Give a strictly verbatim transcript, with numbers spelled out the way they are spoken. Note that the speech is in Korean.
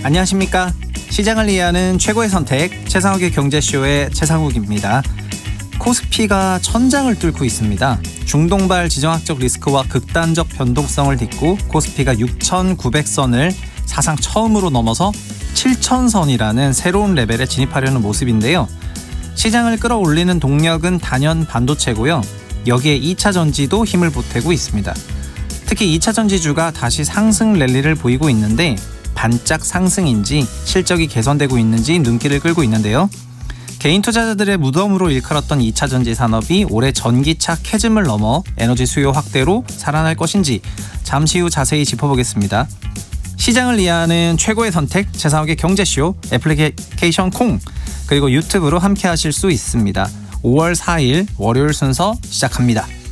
안녕하십니까? 시장을 이해하는 최고의 선택, 최상욱의 경제쇼의 최상욱입니다. 코스피가 천장을 뚫고 있습니다. 중동발 지정학적 리스크와 극단적 변동성을 딛고 코스피가 육천구백 선을 사상 처음으로 넘어서 칠천 선이라는 새로운 레벨에 진입하려는 모습인데요. 시장을 끌어올리는 동력은 단연 반도체고요. 여기에 이 차 전지도 힘을 보태고 있습니다. 특히 이 차 전지주가 다시 상승 랠리를 보이고 있는데 반짝 상승인지 실적이 개선되고 있는지 눈길을 끌고 있는데요. 개인 투자자들의 무덤으로 일컬었던 이 차 전지 산업이 올해 전기차 캐즘을 넘어 에너지 수요 확대로 살아날 것인지 잠시 후 자세히 짚어보겠습니다. 시장을 이해하는 최고의 선택, 최상욱의 경제쇼, 애플리케이션 콩, 그리고 유튜브로 함께 하실 수 있습니다. 오월 사일 월요일 순서 시작합니다.